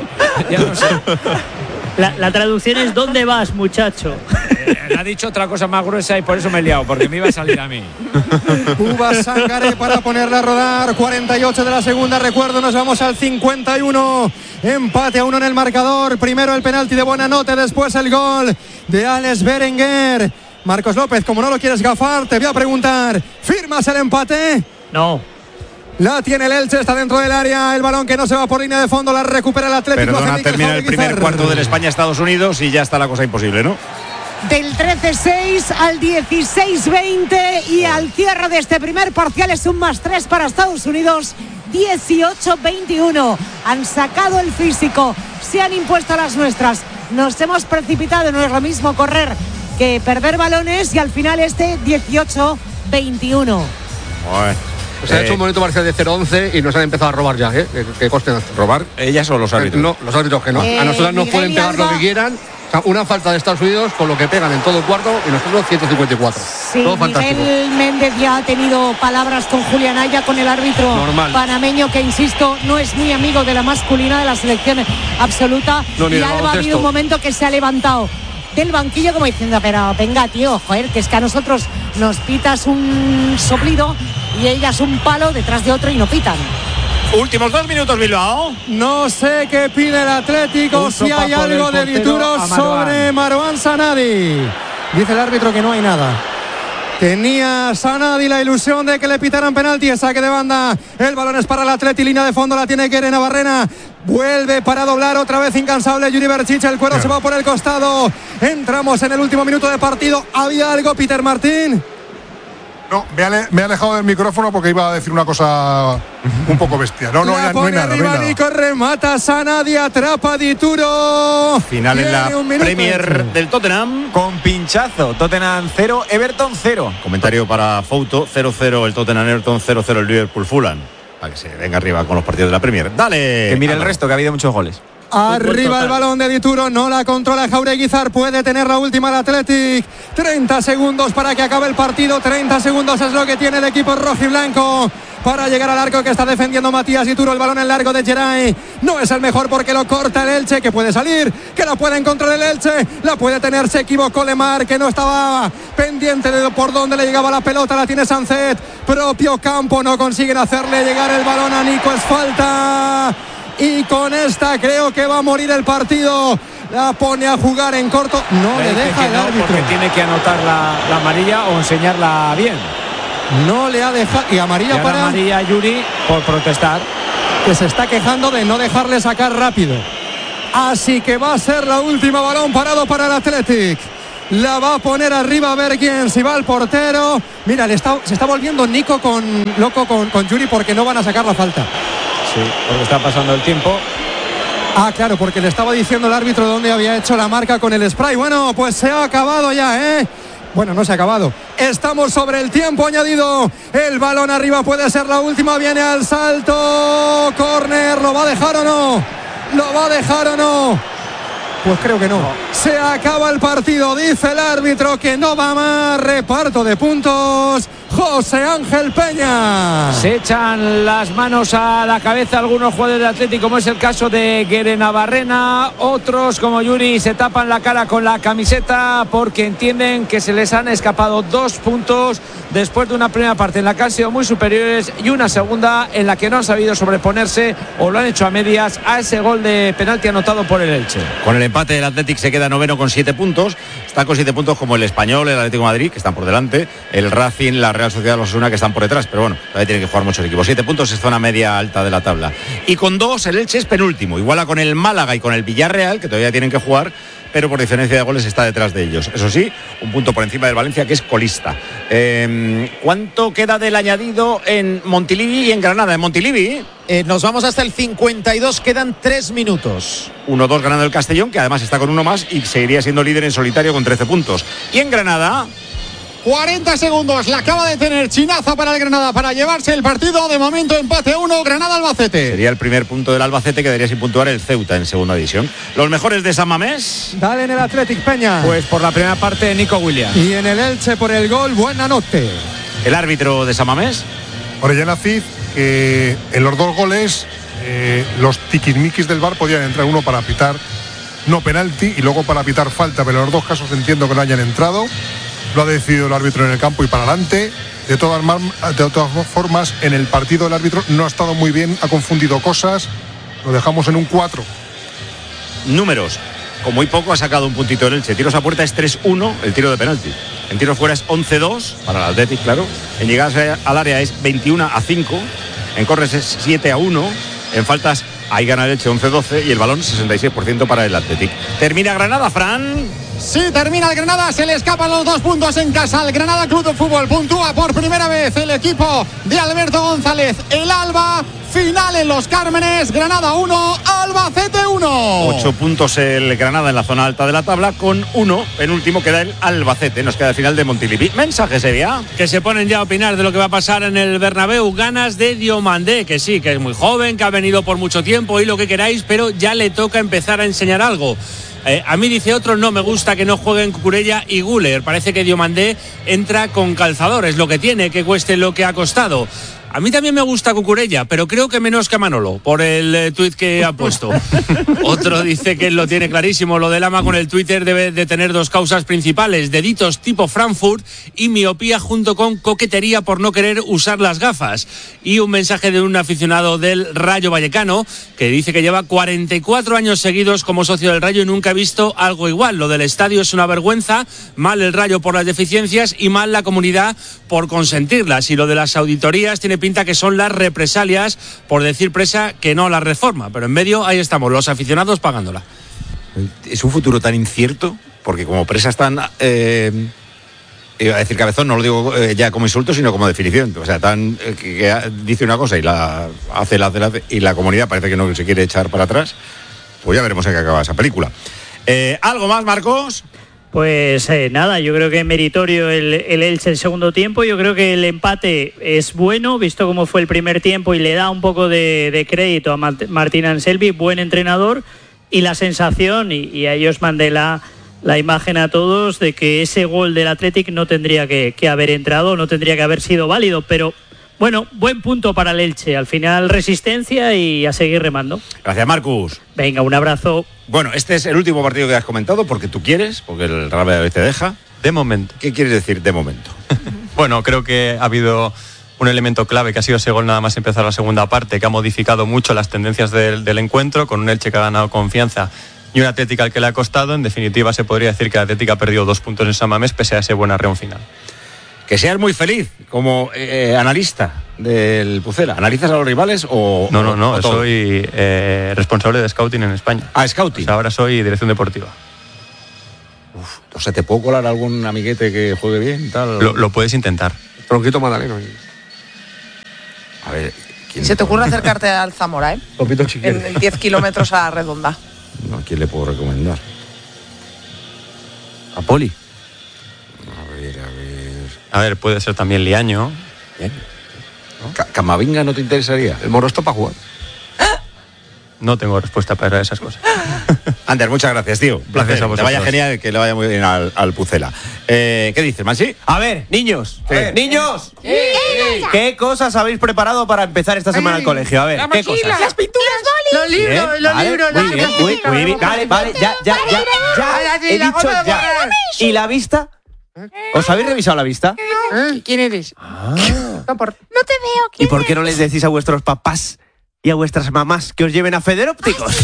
La traducción es ¿dónde vas, muchacho? Ha dicho otra cosa más gruesa y por eso me he liado, porque me iba a salir a mí. Búa Sangaré para ponerla a rodar. 48 de la segunda, recuerdo, nos vamos al 51. Empate a 1 en el marcador. Primero el penalti de Buenanote, después el gol de Alex Berenguer. Marcos López, como no lo quieres gafar, te voy a preguntar, ¿firmas el empate? No. La tiene el Elche, está dentro del área, el balón que no se va por línea de fondo, la recupera el Atlético. Perdona, termina el primer cuarto del España-Estados Unidos y ya está la cosa imposible, ¿no? Del 13-6 al 16-20 y al cierre de este primer parcial es un +3 para Estados Unidos. 18-21. Han sacado el físico, se han impuesto las nuestras. Nos hemos precipitado, no es lo mismo correr que perder balones, y al final 18-21. Se ha hecho un momento parcial de 0-11 y nos han empezado a robar ya, que costen. ¿Robar ellas o los árbitros? No, los árbitros que no. A nosotros nos pueden pegar lo que quieran. O sea, una falta de Estados Unidos con lo que pegan en todo el cuarto y nosotros 154. Sí, todo fantástico. Miguel Méndez ya ha tenido palabras con Julián Aya, con el árbitro panameño, que insisto, no es muy amigo de la masculina de la selección absoluta. No, y Alba ha habido un momento que se ha levantado del banquillo como diciendo, pero venga tío, joder, que es que a nosotros nos pitas un soplido y ellas un palo detrás de otro y no pitan. Últimos 2 minutos, Bilbao. No sé qué pide el Atlético, si hay algo de Dituro sobre Marouane Sanadi. Dice el árbitro que no hay nada. Tenía Sanadi la ilusión de que le pitaran penalti, saque de banda. El balón es para el Atleti, línea de fondo la tiene Keren Navarrena. Vuelve para doblar otra vez incansable Yuri Berchiche, el cuero se va por el costado. Entramos en el último minuto de partido. ¿Había algo, Peter Martín? No, me he alejado del micrófono porque iba a decir una cosa un poco bestia. No hay nada. Nico, remata Sanadi, atrapa Dituro. Final en la Premier del Tottenham. Con pinchazo. Tottenham 0, Everton 0. Comentario para Fouto, 0-0 el Tottenham, Everton 0-0 el Liverpool Fulham. Para que se venga arriba con los partidos de la Premier. Dale. Que mire el resto, que ha habido muchos goles. Arriba el balón de Dituro, no la controla Jaureguizar, puede tener la última el Athletic. 30 segundos para que acabe el partido, 30 segundos es lo que tiene el equipo rojiblanco para llegar al arco que está defendiendo Matías Dituro. El balón en largo de Geray, no es el mejor porque lo corta el Elche, que puede salir, que la puede encontrar el Elche, la puede tener, se equivocó Lemar, que no estaba pendiente de por dónde le llegaba la pelota, la tiene Sancet, propio campo, no consiguen hacerle llegar el balón a Nico, es falta. Y con esta creo que va a morir el partido. La pone a jugar en corto. No le deja el árbitro. Porque tiene que anotar la amarilla o enseñarla bien. No le ha dejado. Y amarilla para amarilla Yuri por protestar. Que se está quejando de no dejarle sacar rápido. Así que va a ser la última, balón parado para el Athletic. La va a poner arriba a ver quién, si va al portero. Mira, se está volviendo Nico loco con Yuri porque no van a sacar la falta. Sí, porque está pasando el tiempo. Ah, claro, porque le estaba diciendo el árbitro dónde había hecho la marca con el spray. Bueno, pues se ha acabado ya, ¿eh? Bueno, no se ha acabado. Estamos sobre el tiempo añadido. El balón arriba puede ser la última. Viene al salto. Córner. ¿Lo va a dejar o no? ¿Lo va a dejar o no? Pues creo que no. Se acaba el partido. Dice el árbitro que no va más. Reparto de puntos. José Ángel Peña. Se echan las manos a la cabeza algunos jugadores de Atlético, como es el caso de Guerenabarrena. Otros, como Yuri, se tapan la cara con la camiseta porque entienden que se les han escapado 2 puntos después de una primera parte en la que han sido muy superiores y una segunda en la que no han sabido sobreponerse o lo han hecho a medias a ese gol de penalti anotado por el Elche. Con el empate el Atlético se queda noveno con 7 puntos. Está con 7 puntos como el Español, el Atlético de Madrid, que están por delante, el Racing, la Real Sociedad, los Osasuna, que están por detrás, pero bueno, todavía tienen que jugar muchos equipos. 7 puntos es zona media alta de la tabla. Y con 2 el Elche es penúltimo, iguala con el Málaga y con el Villarreal, que todavía tienen que jugar, pero por diferencia de goles está detrás de ellos. Eso sí, un punto por encima del Valencia, que es colista. ¿Cuánto queda del añadido en Montilivi y en Granada? En Montilivi nos vamos hasta el 52, quedan 3 minutos. 1-2 ganando el Castellón, que además está con uno más y seguiría siendo líder en solitario con 13 puntos. Y en Granada, 40 segundos, la acaba de tener Chinaza para el Granada para llevarse el partido. De momento empate 1, Granada-Albacete. Sería el primer punto del Albacete, quedaría sin puntuar el Ceuta en segunda división. Los mejores de San Mamés. Dale en el Athletic, Peña. Pues por la primera parte, Nico Williams. Y en el Elche por el gol, Buenanote. El árbitro de San Mamés. Orellana Cid, que en los 2 goles los tiquismiquis del VAR podían entrar, uno para pitar no penalti y luego para pitar falta, pero en los 2 casos entiendo que no hayan entrado. Lo ha decidido el árbitro en el campo y para adelante. De todas formas, en el partido el árbitro no ha estado muy bien, ha confundido cosas. Lo dejamos en un 4. Números. Con muy poco ha sacado un puntito el Elche. Tiros a puerta es 3-1, el tiro de penalti. En tiros fuera es 11-2, para el Athletic, claro. En llegadas al área es 21-5. En corres es 7-1. En faltas ahí gana el Elche 11-12 y el balón 66% para el Athletic. Termina Granada, Fran. Sí, termina el Granada, se le escapan los 2 puntos en casa al Granada Club de Fútbol. Puntúa por primera vez el equipo de Alberto González. El Alba, final en Los Cármenes. Granada 1, Albacete 1. 8 puntos el Granada en la zona alta de la tabla. Con 1, penúltimo queda el Albacete. Nos queda el final de Montilivi. Mensaje, Sevilla. Que se ponen ya a opinar de lo que va a pasar en el Bernabéu. Ganas de Diomandé, que sí, que es muy joven, que ha venido por mucho tiempo y lo que queráis, pero ya le toca empezar a enseñar algo. A mí, dice otro, no me gusta que no jueguen Cucurella y Güler. Parece que Diomandé entra con calzador, es lo que tiene, que cueste lo que ha costado. A mí también me gusta Cucurella, pero creo que menos que a Manolo, por el tuit que ha puesto. Otro dice que él lo tiene clarísimo. Lo del ama con el Twitter debe de tener 2 causas principales: deditos tipo Frankfurt y miopía junto con coquetería por no querer usar las gafas. Y un mensaje de un aficionado del Rayo Vallecano que dice que lleva 44 años seguidos como socio del Rayo y nunca ha visto algo igual. Lo del estadio es una vergüenza, mal el Rayo por las deficiencias y mal la comunidad por consentirlas. Y lo de las auditorías tiene pinta que son las represalias por decir Presa que no la reforma, pero en medio ahí estamos, los aficionados pagándola. Es un futuro tan incierto, porque como Presa están iba a decir cabezón, no lo digo ya como insulto, sino como definición. O sea, tan que dice una cosa y la hace y la comunidad parece que no se quiere echar para atrás. Pues ya veremos en qué acaba esa película. ¿Algo más, Marcos? Pues nada, yo creo que meritorio el Elche el segundo tiempo. Yo creo que el empate es bueno, visto cómo fue el primer tiempo, y le da un poco de crédito a Martín Anselmi, buen entrenador, y la sensación, y a ellos mandé la imagen a todos, de que ese gol del Athletic no tendría que haber entrado, no tendría que haber sido válido, pero bueno, buen punto para el Elche. Al final resistencia y a seguir remando. Gracias, Marcus. Venga, un abrazo. Bueno, este es el último partido que has comentado porque tú quieres, porque el Real Valladolid te deja. De momento. ¿Qué quieres decir de momento? Bueno, creo que ha habido un elemento clave que ha sido ese gol nada más empezar la segunda parte, que ha modificado mucho las tendencias del encuentro, con un Elche que ha ganado confianza y un Atlético al que le ha costado. En definitiva, se podría decir que el Atlético ha perdido 2 puntos en San Mamés pese a ese buen arreón final. Que seas muy feliz como analista del Pucela. ¿Analizas a los rivales o...? No, soy responsable de scouting en España. Ah, scouting. Pues ahora soy dirección deportiva. O sea, ¿te puedo colar algún amiguete que juegue bien? Tal? Lo puedes intentar. Tronquito Magdaleno. A ver. Se te ocurre acercarte al Zamora, Topito chiquero. En 10 kilómetros a la redonda. No, ¿a quién le puedo recomendar? A Poli. A ver, puede ser también Liaño. Bien. ¿No? ¿Camavinga no te interesaría? El Moro está para jugar. No tengo respuesta para esas cosas. Ander, muchas gracias, tío. Gracias a vosotros. Que vaya genial, que le vaya muy bien al Pucela. ¿Qué dices, Mansi? A ver, niños. ¿Qué? ¡Niños! ¿Qué cosas habéis preparado para empezar esta semana al colegio? A ver, ¿qué cosas? Las pinturas, los libros, Muy bien, muy bien. Vale, ya. He dicho ya. ¿Y la vista? ¿Os habéis revisado la vista? ¿Quién eres? No te veo. ¿Y por qué no les decís a vuestros papás y a vuestras mamás que os lleven a Federópticos?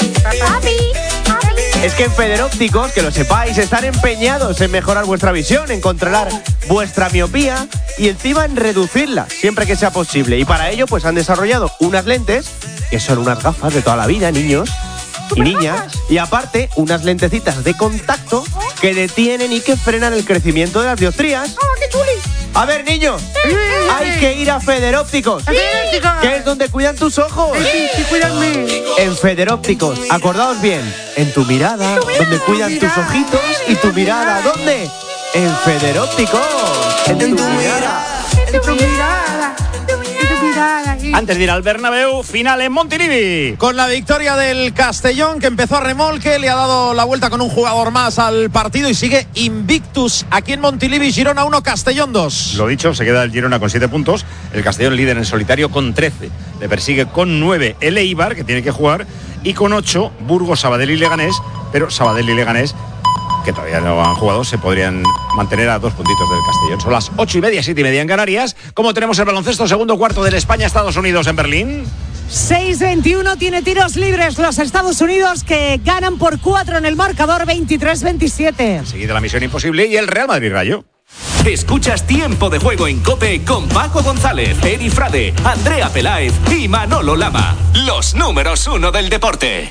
Es que en Federópticos, que lo sepáis, están empeñados en mejorar vuestra visión, en controlar vuestra miopía y encima en reducirla siempre que sea posible. Y para ello, pues han desarrollado unas lentes que son unas gafas de toda la vida, niños y niñas, y aparte unas lentecitas de contacto que detienen y que frenan el crecimiento de las dioptrías. ¡Qué chuli! A ver, niños, hay que ir a Federópticos, que es donde cuidan tus ojos. Sí, cuídame. En Federópticos, acordaos bien, en tu mirada, donde cuidan tus ojitos, y tu mirada, ¿dónde? En Federópticos, en tu mirada. En tu mirada. Antes de ir al Bernabéu, final en Montilivi. Con la victoria del Castellón, que empezó a remolque, le ha dado la vuelta con un jugador más al partido y sigue invictus aquí en Montilivi. Girona 1, Castellón 2. Lo dicho, se queda el Girona con 7 puntos. El Castellón líder en solitario con 13. Le persigue con 9 el Eibar, que tiene que jugar. Y con 8, Burgos, Sabadell y Leganés. Pero Sabadell y Leganés, que todavía no han jugado, se podrían mantener a 2 puntitos del Castellón. Son las 8:30, 7:30 en Canarias. ¿Cómo tenemos el baloncesto? Segundo cuarto del España-Estados Unidos en Berlín. 6-21 tiene tiros libres los Estados Unidos, que ganan por 4 en el marcador, 23-27. Enseguida la misión imposible y el Real Madrid-Rayo. Escuchas Tiempo de Juego en COPE con Paco González, Eri Frade, Andrea Peláez y Manolo Lama. Los números 1 del deporte.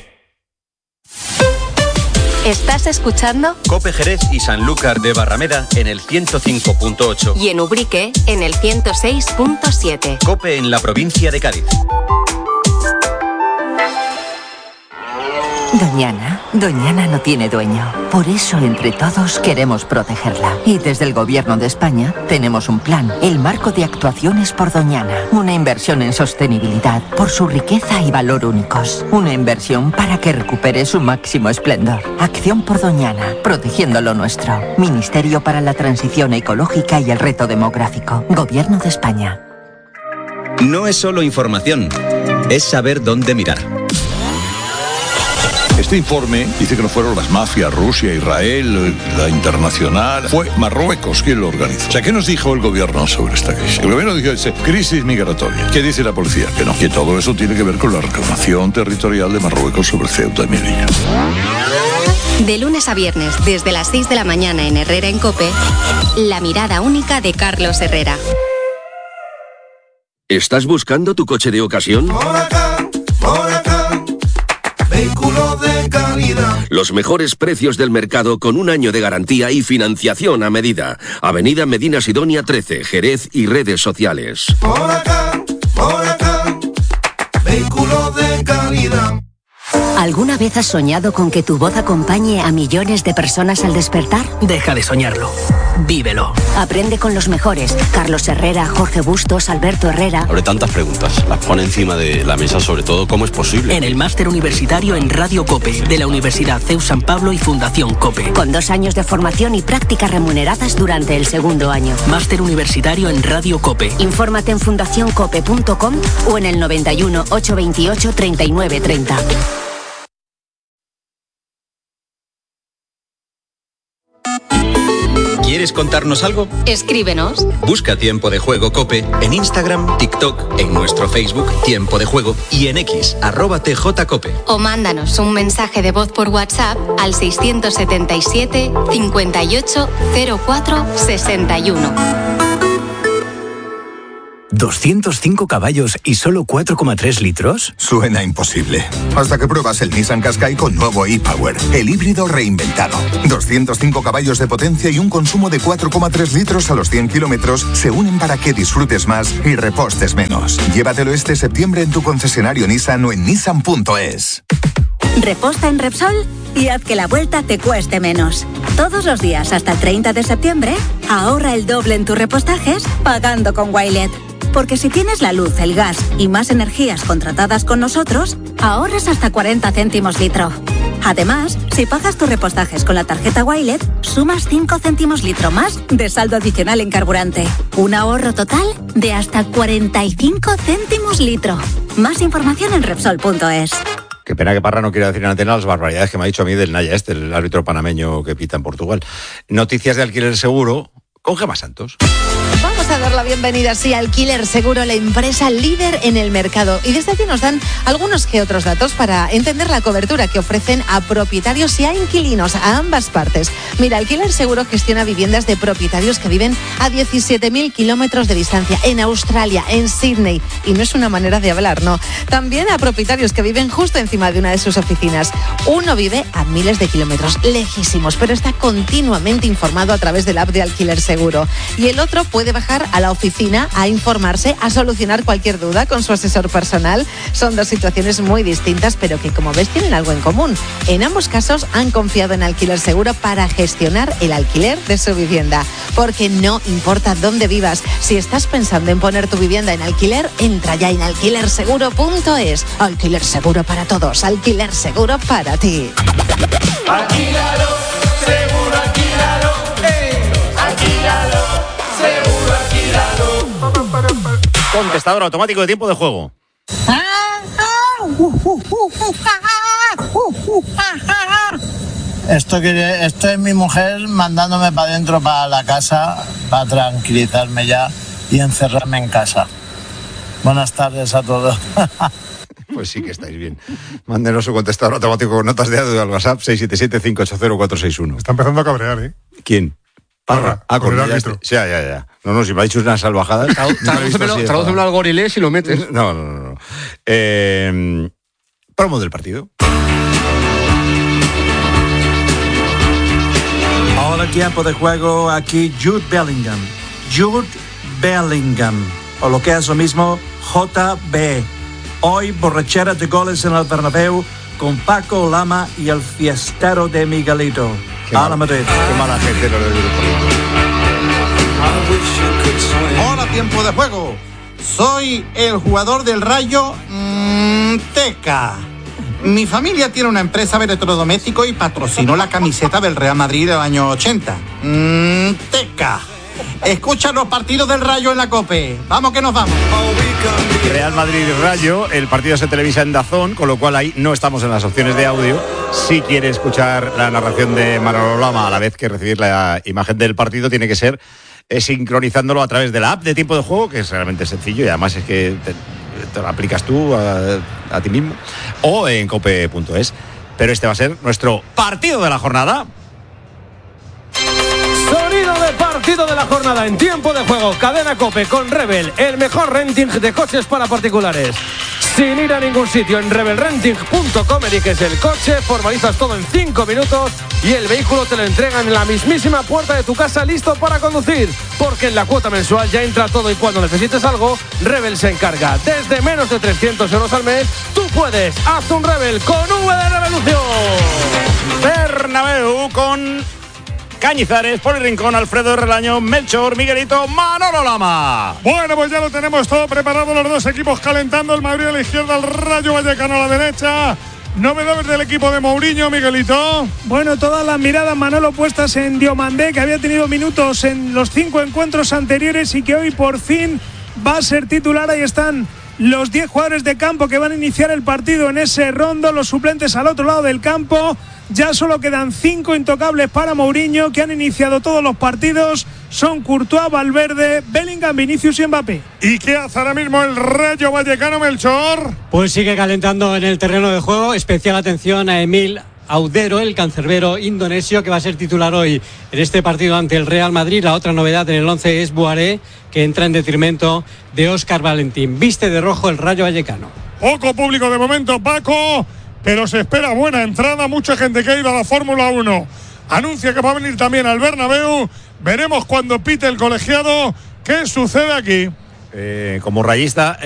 ¿Estás escuchando? COPE Jerez y Sanlúcar de Barrameda en el 105.8. Y en Ubrique en el 106.7. COPE en la provincia de Cádiz. Doñana no tiene dueño. Por eso, entre todos, queremos protegerla. Y desde el Gobierno de España tenemos un plan, el Marco de Actuaciones por Doñana. Una inversión en sostenibilidad por su riqueza y valor únicos. Una inversión para que recupere su máximo esplendor. Acción por Doñana, protegiendo lo nuestro. Ministerio para la Transición Ecológica y el Reto Demográfico. Gobierno de España. No es solo información, es saber dónde mirar. Este informe dice que no fueron las mafias, Rusia, Israel, la internacional. Fue Marruecos quien lo organizó. O sea, ¿qué nos dijo el gobierno sobre esta crisis? El gobierno dijo, crisis migratoria. ¿Qué dice la policía? Que no. Que todo eso tiene que ver con la reclamación territorial de Marruecos sobre Ceuta y Melilla. De lunes a viernes, desde las 6 de la mañana en Herrera en COPE, la mirada única de Carlos Herrera. ¿Estás buscando tu coche de ocasión? Vehículo de calidad. Los mejores precios del mercado con un año de garantía y financiación a medida. Avenida Medina Sidonia 13, Jerez y redes sociales. Vehículo de calidad. ¿Alguna vez has soñado con que tu voz acompañe a millones de personas al despertar? Deja de soñarlo. Vívelo. Aprende con los mejores. Carlos Herrera, Jorge Bustos, Alberto Herrera. Abre tantas preguntas. Las pone encima de la mesa, sobre todo, ¿cómo es posible? En el máster universitario en Radio COPE, de la Universidad CEU San Pablo y Fundación COPE. Con 2 años de formación y prácticas remuneradas durante el segundo año. Máster universitario en Radio COPE. Infórmate en fundacioncope.com o en el 91 828 3930. ¿Quieres contarnos algo? Escríbenos. Busca Tiempo de Juego COPE en Instagram, TikTok, en nuestro Facebook Tiempo de Juego y en X @TJCOPE. O mándanos un mensaje de voz por WhatsApp al 677 58 04 61. ¿205 caballos y solo 4,3 litros? Suena imposible. Hasta que pruebas el Nissan Qashqai con nuevo e-Power, el híbrido reinventado. 205 caballos de potencia y un consumo de 4,3 litros a los 100 kilómetros se unen para que disfrutes más y repostes menos. Llévatelo este septiembre en tu concesionario Nissan o en nissan.es. Reposta en Repsol y haz que la vuelta te cueste menos. Todos los días hasta el 30 de septiembre, ahorra el doble en tus repostajes pagando con Wilet. Porque si tienes la luz, el gas y más energías contratadas con nosotros, ahorras hasta 40 céntimos litro. Además, si pagas tus repostajes con la tarjeta Wilet, sumas 5 céntimos litro más de saldo adicional en carburante. Un ahorro total de hasta 45 céntimos litro. Más información en Repsol.es. Qué pena que Parra no quiera decir en antena las barbaridades que me ha dicho a mí del Naya el árbitro panameño que pita en Portugal. Noticias de alquiler seguro con Gemma Santos. Vamos a dar la bienvenida sí a Alquiler Seguro, la empresa líder en el mercado. Y desde aquí nos dan algunos que otros datos para entender la cobertura que ofrecen a propietarios y a inquilinos, a ambas partes. Mira, Alquiler Seguro gestiona viviendas de propietarios que viven a 17.000 kilómetros de distancia, en Australia, en Sydney. Y no es una manera de hablar, no. También a propietarios que viven justo encima de una de sus oficinas. Uno vive a miles de kilómetros, lejísimos, pero está continuamente informado a través del app de Alquiler Seguro. Y el otro puede bajar a la oficina a informarse, a solucionar cualquier duda con su asesor personal. Son dos situaciones muy distintas, pero que, como ves, tienen algo en común. En ambos casos han confiado en Alquiler Seguro para gestionar el alquiler de su vivienda. Porque no importa dónde vivas, si estás pensando en poner tu vivienda en alquiler, entra ya en alquilerseguro.es. Alquiler Seguro para todos, Alquiler Seguro para ti. Alquílalo, seguro alquílalo. Alquílalo, seguro alquílalo. Contestador automático de tiempo de juego. Esto es mi mujer mandándome para adentro, para la casa, para tranquilizarme ya y encerrarme en casa. Buenas tardes a todos. Pues sí que estáis bien. Mándenos su contestador automático con notas de audio al WhatsApp 677-580-461. Está empezando a cabrear, ¿eh? ¿Quién? Parra, con el el árbitro. Ya. No, si me ha dicho unas salvajadas. Tradúcemelo al gorilés y lo metes. No. Promo del partido. Hola, tiempo de juego, aquí Jude Bellingham. O lo que es lo mismo, JB. Hoy, borrachera de goles en el Bernabéu con Paco Lama y el fiestero de Miguelito. A la Madrid. Qué mala gente lo del grupo. Hola, tiempo de juego. Soy el jugador del Rayo Teca. Mi familia tiene una empresa de electrodoméstico y patrocinó la camiseta del Real Madrid del año 80. Teca. Escucha los partidos del Rayo en la COPE. Vamos que nos vamos. Real Madrid y Rayo, el partido se televisa en DAZN, con lo cual ahí no estamos en las opciones de audio. Si quiere escuchar la narración de Manolo Lama a la vez que recibir la imagen del partido, tiene que ser sincronizándolo a través de la app de tiempo de juego, que es realmente sencillo y además es que te lo aplicas tú a ti mismo, o en cope.es. Pero este va a ser nuestro partido de la jornada. Sonido de partido de la jornada en tiempo de juego. Cadena Cope con Rebel, el mejor renting de coches para particulares. Sin ir a ningún sitio, en rebelrenting.com eliges el coche, formalizas todo en 5 minutos y el vehículo te lo entregan en la mismísima puerta de tu casa, listo para conducir. Porque en la cuota mensual ya entra todo y cuando necesites algo, Rebel se encarga. Desde menos de 300 euros al mes, tú puedes. Haz un Rebel con V de Revolución. Bernabéu con Cañizares, Poli Rincón, Alfredo Relaño, Melchor, Miguelito, Manolo Lama. Bueno, pues ya lo tenemos todo preparado, los dos equipos calentando, el Madrid a la izquierda, el Rayo Vallecano a la derecha. Novedades del equipo de Mourinho, Miguelito. Bueno, todas las miradas, Manolo, puestas en Diomandé, que había tenido minutos en los 5 encuentros anteriores y que hoy por fin va a ser titular. Ahí están los 10 jugadores de campo que van a iniciar el partido en ese rondo, los suplentes al otro lado del campo. Ya solo quedan 5 intocables para Mourinho, que han iniciado todos los partidos. Son Courtois, Valverde, Bellingham, Vinicius y Mbappé. ¿Y qué hace ahora mismo el Rayo Vallecano, Melchor? Pues sigue calentando en el terreno de juego. Especial atención a Emil Audero, el cancerbero indonesio, que va a ser titular hoy en este partido ante el Real Madrid. La otra novedad en el 11 es Boiré, que entra en detrimento de Óscar Valentín. Viste de rojo el Rayo Vallecano. Poco público de momento, Paco, pero se espera buena entrada. Mucha gente que ha ido a la Fórmula 1 anuncia que va a venir también al Bernabéu. Veremos cuando pite el colegiado qué sucede aquí. Como rayista